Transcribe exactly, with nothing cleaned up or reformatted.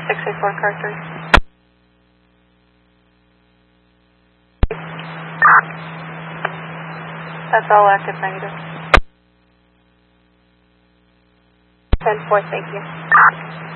six eight four, car three. That's all active negative. ten four, thank you.